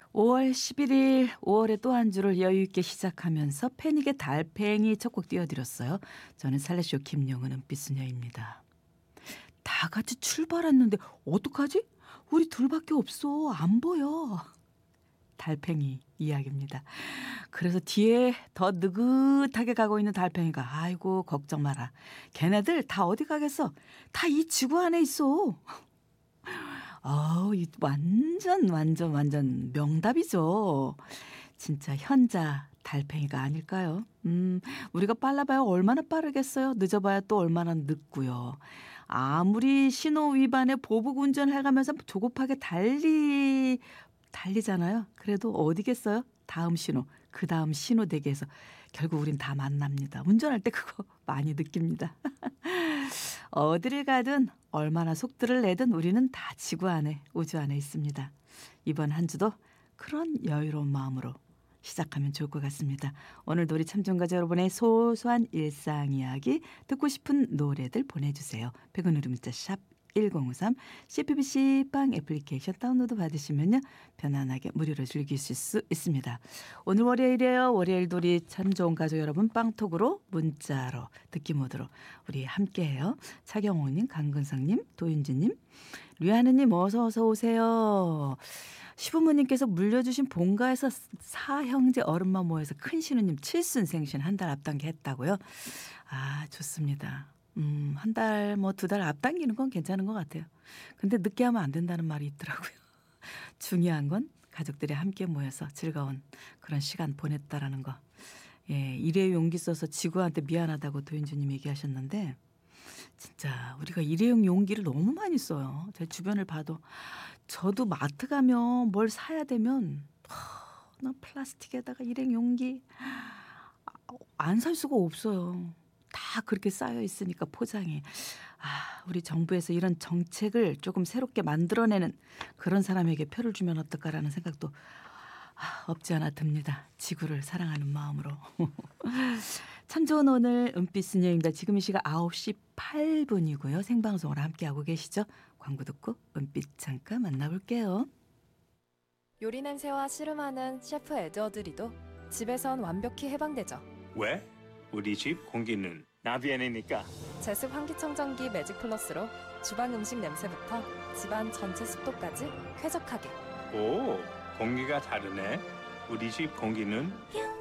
5월 11일 5월의 또 한 주를 여유 있게 시작하면서 패닉의 달팽이 첫 곡 띄워드렸어요. 저는 살레쇼 김용은 은빛소녀입니다. 다 같이 출발했는데 어떡하지? 우리 둘밖에 없어. 안 보여. 달팽이 이야기입니다. 그래서 뒤에 더 느긋하게 가고 있는 달팽이가 아이고 걱정 마라. 걔네들 다 어디 가겠어? 다 이 지구 안에 있어. 이 완전 명답이죠. 진짜 현자 달팽이가 아닐까요? 우리가 빨라봐야 얼마나 빠르겠어요. 늦어봐야 또 얼마나 늦고요. 아무리 신호 위반에 보복 운전해가면서 조급하게 달리잖아요. 그래도 어디겠어요? 다음 신호, 그 다음 신호 대기에서 결국 우린 다 만납니다. 운전할 때 그거 많이 느낍니다. 어디를 가든 얼마나 속도를 내든 우리는 다 지구 안에, 우주 안에 있습니다. 이번 한 주도 그런 여유로운 마음으로 시작하면 좋을 것 같습니다. 오늘도 우리 참전가자 여러분의 소소한 일상 이야기 듣고 싶은 노래들 보내주세요. 100원 유료 문자 샵 1053 CPBC 빵 애플리케이션 다운로드 받으시면요. 편안하게 무료로 즐기실 수 있습니다. 오늘 월요일이에요. 월요일도 우리 참 좋은 가족 여러분 빵톡으로 문자로 듣기 모드로 우리 함께해요. 차경호님, 강근상님, 도윤지님, 류하느님 어서 오세요. 시부모님께서 물려주신 본가에서 사형제 어른만 모여서 큰 신우님 칠순생신 한 달 앞당겨 했다고요? 아 좋습니다. 한 달, 두 달 앞당기는 건 괜찮은 것 같아요. 근데 늦게 하면 안 된다는 말이 있더라고요. 중요한 건 가족들이 함께 모여서 즐거운 그런 시간 보냈다라는 거. 예, 일회용 용기 써서 지구한테 미안하다고 도윤주님 얘기하셨는데 진짜 우리가 일회용 용기를 너무 많이 써요. 제 주변을 봐도 저도 마트 가면 뭘 사야 되면 나 플라스틱에다가 일회용 용기 안 살 수가 없어요. 다 그렇게 쌓여 있으니까 포장이. 우리 정부에서 이런 정책을 조금 새롭게 만들어내는 그런 사람에게 표를 주면 어떨까라는 생각도 없지 않아 듭니다. 지구를 사랑하는 마음으로. 참 좋은 오늘 은빛소녀입니다. 지금 이 시각 9시 8분이고요. 생방송으로 함께하고 계시죠. 광고 듣고 은빛 잠깐 만나볼게요. 요리 냄새와 씨름하는 셰프 에드워드리도 집에선 완벽히 해방되죠. 왜? 우리 집 공기는 나비안이니까. 제습 환기청정기 매직 플러스로 주방 음식 냄새부터 집안 전체 습도까지 쾌적하게. 오, 공기가 다르네. 우리 집 공기는